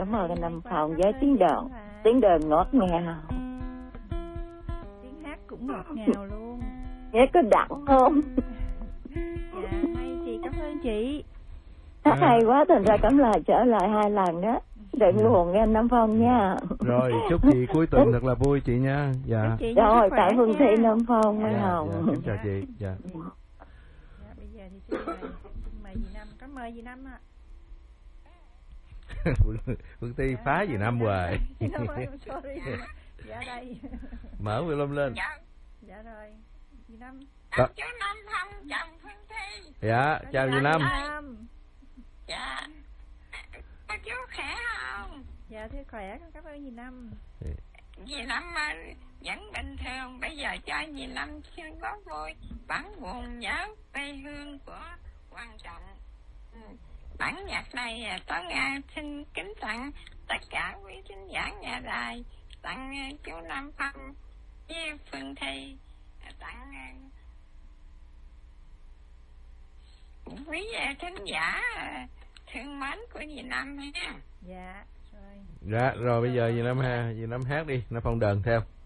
cảm ơn anh Lâm Phong với tiếng đờn ngọt ngào. Tiếng hát cũng ngọt ngào luôn. Nghe có đặn không? Dạ, hay chị, cảm ơn chị. Hát hay quá, thành ra cảm lời trở lại 2 lần đó. Đừng buồn nghe anh Lâm Phong nha. Rồi, chúc chị cuối tuần thật là vui chị nha. Dạ. Rồi, tại Phương Thị Lâm Phong, Mai Hồng. Kính chào chị. Dạ. Dạ, bây giờ thì xin mời dì Năm. Có mời dì Năm ạ. Phương Ti phá dì Năm hoài. Sorry. Dạ đây. Mở volume lên. Dạ rồi. Dì Năm. Chào chú Năm Phong, chào Phương Thi. Dạ, chào dì Năm. Dạ. Chú khỏe không? Dạ thưa khỏe, con cảm ơn dì Năm. Dì Năm vẫn bình thường. Bây giờ cho dì Năm xin có vui bản buồn nhớ quê hương của Quan Trọng. Bản nhạc này Tố Nga xin kính tặng tất cả quý khán giả nhà đài, tặng chú Năm Phong với Phương Thi, tặng quý khán giả thương mến của dì Năm ha. Dạ rồi. Dạ rồi bây giờ dì Năm hát đi, Năm Phong đờn theo.